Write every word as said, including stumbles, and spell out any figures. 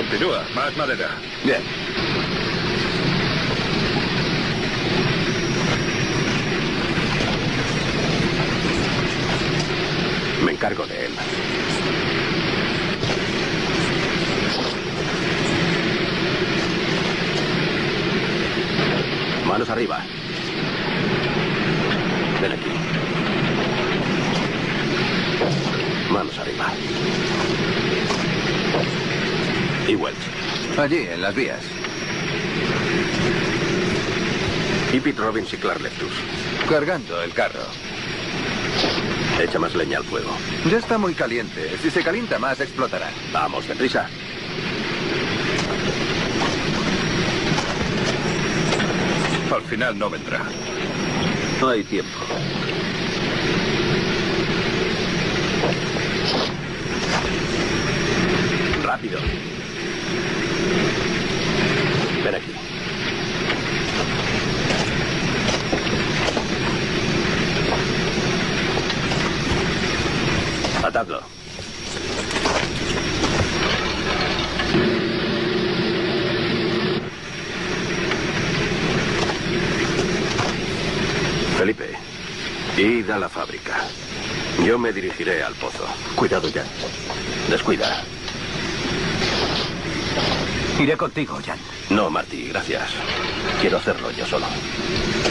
Continúa. Más madera. Bien. Me encargo de él. Manos arriba. Ven aquí. Manos arriba. Y Welch. Allí, en las vías. Y Pete Robbins y Clark Leptus. Cargando el carro. Echa más leña al fuego. Ya está muy caliente. Si se calienta más, explotará. Vamos, deprisa. Al final no vendrá. No hay tiempo. Rápido. Ven aquí. Atadlo. Felipe, id a la fábrica. Yo me dirigiré al pozo. Cuidado, Jan. Descuida. Iré contigo, Jan. No, Marty, gracias. Quiero hacerlo yo solo.